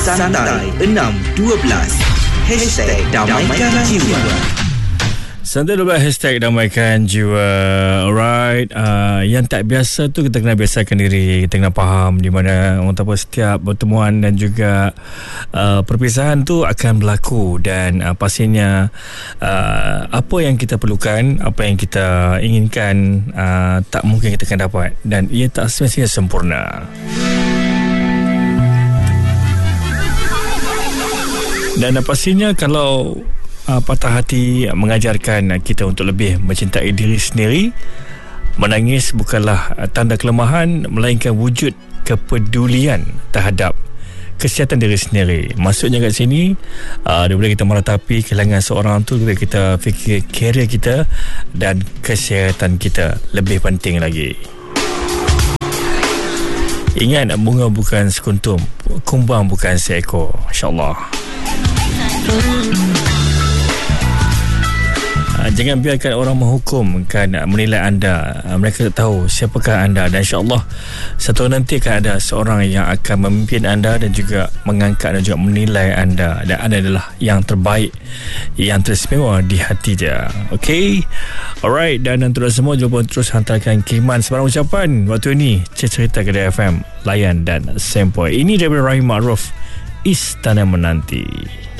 Santai 612 #Damaikan Jiwa. Santai 12 #Damaikan Jiwa. Alright, yang tak biasa tu kita kena biasakan diri. Kita kena faham di mana orang tahu setiap pertemuan dan juga perpisahan tu akan berlaku. Dan pastinya apa yang kita perlukan, apa yang kita inginkan, tak mungkin kita akan dapat. Dan ia tak semestinya sempurna. Dan pastinya kalau patah hati mengajarkan kita untuk lebih mencintai diri sendiri. Menangis bukanlah tanda kelemahan, melainkan wujud kepedulian terhadap kesihatan diri sendiri. Maksudnya kat sini, daripada kita meratapi kehilangan seorang tu, kita fikir karier kita dan kesihatan kita lebih penting lagi. Ingat, bunga bukan sekuntum, kumbang bukan seekor. InsyaAllah. Jangan biarkan orang menghukum, menilai anda. Mereka tak tahu siapakah anda. Dan insyaAllah satu nanti akan ada seorang yang akan memimpin anda dan juga mengangkat dan juga menilai anda. Dan anda adalah yang terbaik, yang teristimewa di hati dia. Okay, alright. Dan untuk semua, jom terus hantarkan kiriman sebarang ucapan waktu ini. Cerita Kedah FM, layan dan sempoi. Ini daripada Rahim Ma'ruf, Istana Menanti.